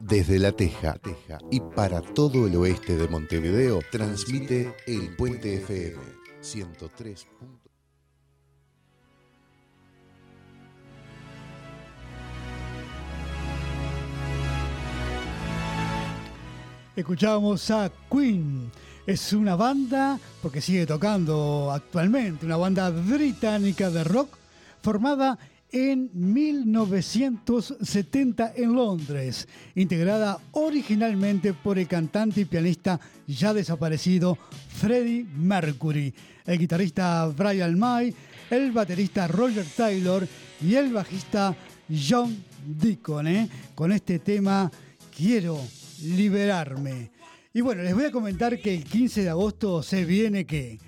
Desde La Teja y para todo el oeste de Montevideo, transmite El Puente FM 103. Escuchábamos a Queen. Es una banda, porque sigue tocando actualmente, una banda británica de rock formada en 1970 en Londres, integrada originalmente por el cantante y pianista ya desaparecido Freddie Mercury, el guitarrista Brian May, el baterista Roger Taylor y el bajista John Deacon, con este tema Quiero liberarme. Y bueno, les voy a comentar que el 15 de agosto se viene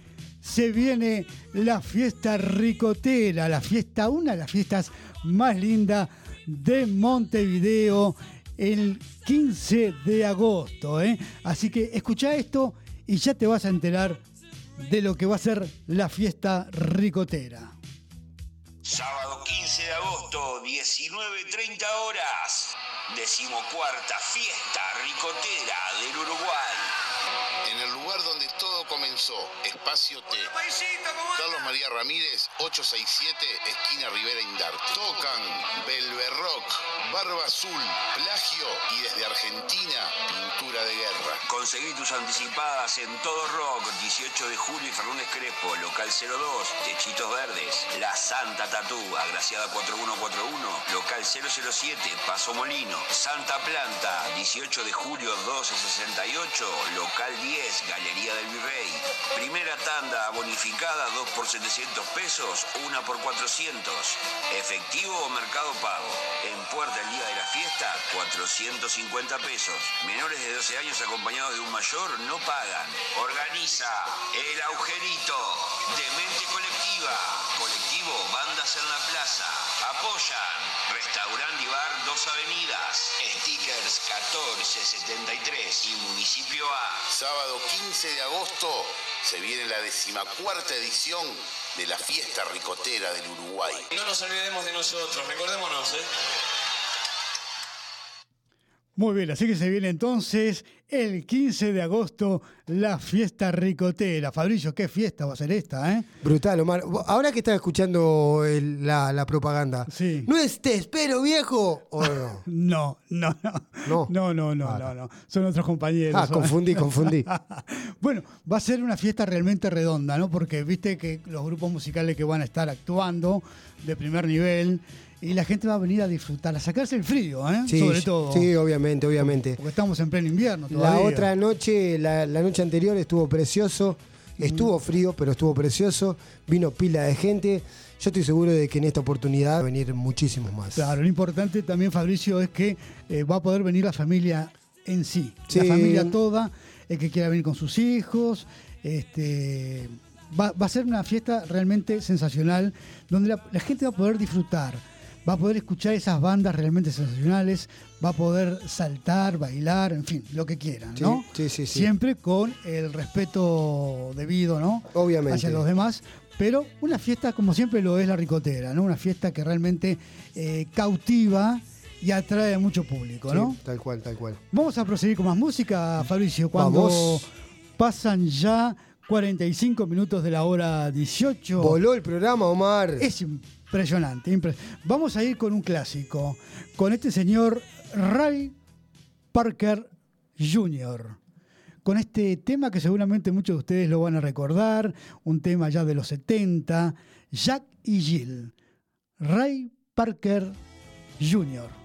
la fiesta ricotera, una de las fiestas más lindas de Montevideo, el 15 de agosto. Así que escucha esto y ya te vas a enterar de lo que va a ser la fiesta ricotera. Sábado 15 de agosto, 19:30 horas. 14ª fiesta ricotera del Uruguay. En el lugar donde todo comenzó, Espacio T. Carlos María Ramírez, 867, esquina Rivera Indarte. Tocan Belverrock, Barba Azul, Plagio y desde Argentina, Pintura de Guerra. Conseguí tus anticipadas en Todo Rock, 18 de julio y Fernández Crespo, local 02, Techitos Verdes, La Santa Tatú, Agraciada 4141, local 007, Paso Molino, Santa Planta, 18 de julio 1268, local 10, Galería del Virrey. Primera tanda bonificada, 2 por 700 pesos, 1 por 400. Efectivo o mercado pago. En puerta el día de la fiesta, 450 pesos. Menores de 12 años acompañados de un mayor no pagan. Organiza El Agujerito, Demente Colectiva, Colectivo Bandas en la Plaza. Apoyan Restaurante y Bar Dos Avenidas, Stickers 1473 y Municipio A. Sábado 15 de agosto se viene la 14ª edición de la fiesta ricotera del Uruguay. No nos olvidemos de nosotros, recordémonos, Muy bien, así que se viene entonces el 15 de agosto la fiesta ricotera. Fabricio, ¿qué fiesta va a ser esta, Brutal, Omar. Ahora que estás escuchando la propaganda, sí. ¿No es Te Espero, viejo? ¿O no? No. Son otros compañeros. Confundí. Bueno, va a ser una fiesta realmente redonda, ¿no? Porque viste que los grupos musicales que van a estar actuando de primer nivel, y la gente va a venir a disfrutar, a sacarse el frío, Sí, sobre todo. Sí, obviamente. Porque estamos en pleno invierno todavía. La otra noche, la noche anterior estuvo precioso. Estuvo frío, pero estuvo precioso. Vino pila de gente. Yo estoy seguro de que en esta oportunidad va a venir muchísimos más. Claro, lo importante también, Fabricio, es que va a poder venir la familia en sí. Sí. La familia toda, el que quiera venir con sus hijos. Va a ser una fiesta realmente sensacional, donde la gente va a poder disfrutar. Va a poder escuchar esas bandas realmente sensacionales, va a poder saltar, bailar, en fin, lo que quieran, ¿no? Sí. Siempre con el respeto debido, ¿no? Obviamente. Hacia los demás, pero una fiesta como siempre lo es la ricotera, ¿no? Una fiesta que realmente cautiva y atrae a mucho público, ¿no? Sí, tal cual. Vamos a proseguir con más música, Fabricio, cuando pasan ya 45 minutos de la hora 18. Voló el programa, Omar. Es impresionante. Vamos a ir con un clásico, con este señor Ray Parker Jr., con este tema que seguramente muchos de ustedes lo van a recordar, un tema ya de los 70, Jack y Jill, Ray Parker Jr.